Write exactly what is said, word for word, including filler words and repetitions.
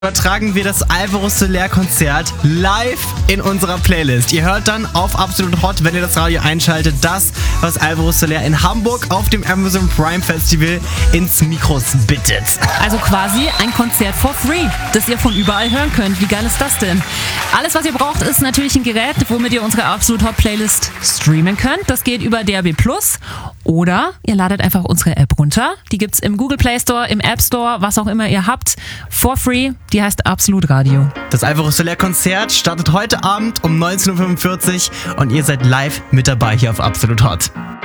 Übertragen wir das Alvaro Soler Konzert live in unserer Playlist. Ihr hört dann auf Absolut Hot, wenn ihr das Radio einschaltet, das, was Alvaro Soler in Hamburg auf dem Amazon Prime Festival ins Mikros bittet. Also quasi ein Konzert for free, das ihr von überall hören könnt. Wie geil ist das denn? Alles, was ihr braucht, ist natürlich ein Gerät, womit ihr unsere Absolut Hot Playlist streamen könnt. Das geht über D A B plus. Oder ihr ladet einfach unsere App runter. Die gibt's im Google Play Store, im App Store, was auch immer ihr habt, for free. Die heißt Absolut Radio. Das Alvaro Soler Konzert startet heute Abend um neunzehn Uhr fünfundvierzig und ihr seid live mit dabei hier auf Absolut Hot.